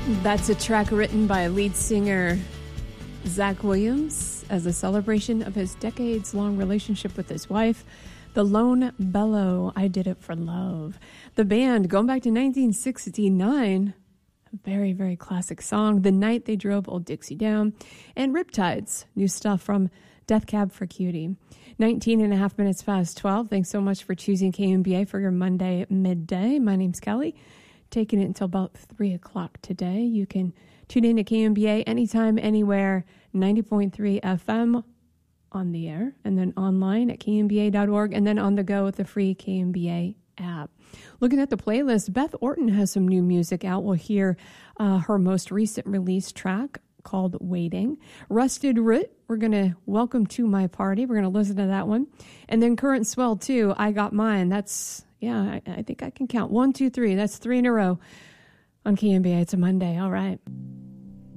That's a track written by lead singer Zach Williams as a celebration of his decades-long relationship with his wife, The Lone Bellow, I Did It for Love. The band, going back to 1969, a very, very classic song, The Night They Drove Old Dixie Down, and Riptides, new stuff from Death Cab for Cutie. 19 and a half minutes past 12. Thanks so much for choosing KMBA for your Monday midday. My name's Kelly. Taking it until about 3 o'clock today. You can tune in to KMBA anytime, anywhere, 90.3 FM on the air, and then online at kmba.org, and then on the go with the free KMBA app. Looking at the playlist, Beth Orton has some new music out. We'll hear her most recent release track called Waiting. Rusted Root, we're going to welcome to my party. We're going to listen to that one. And then Current Swell, too, I Got Mine. That's... yeah, I think I can count. 1, 2, 3. That's 3 in a row on KMBA. It's a Monday. All right.